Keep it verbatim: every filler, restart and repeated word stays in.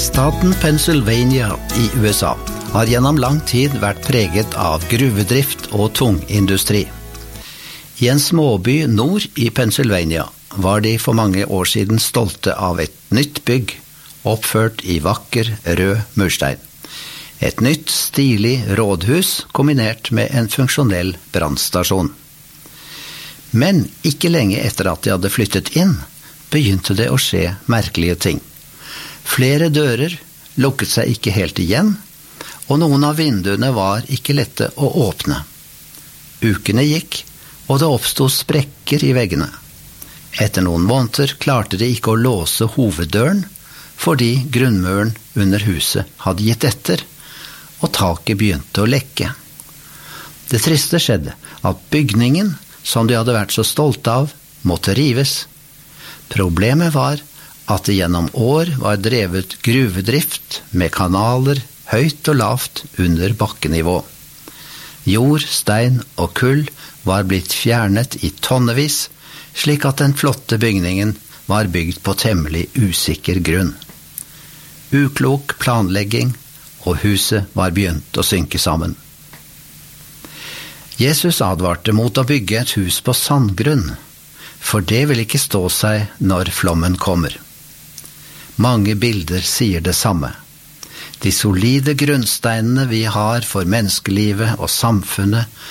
Staten Pennsylvania i U S A har gjennom lang tid vært preget av gruvedrift og tungindustri. I en småby nord i Pennsylvania var de for mange år siden stolte av et nytt bygg, oppført i vakker rød murstein. Et nytt, stilig rådhus kombinert med en funksjonell brannstasjon. Men ikke lenge etter at de hadde flyttet inn, begynte det å skje merkelige ting. Flere dører lukket seg ikke helt igjen, og noen av vinduene var ikke lette å åpne. Ukene gikk, og det oppstod sprekker i veggene. Etter noen måneder klarte de ikke å låse hoveddøren, fordi grunnmuren under huset hadde gitt etter, og taket begynte å lekke. Det triste skjedde at bygningen, som de hadde vært så stolte av, måtte rives. Problemet var at det gjennom år var drevet gruvedrift med kanaler høyt og lavt under bakkenivå. Jord, stein og kull var blitt fjernet i tonnevis, slik at den flotte bygningen var bygd på temmelig usikker grunn. Uklok planlegging, og huset var begynt å synke sammen. Jesus advarte mot å bygge et hus på sandgrunn, for det vil ikke stå seg når flommen kommer. Mange bilder sier det samme. De solide grunnsteinene vi har for menneskelivet og samfunnet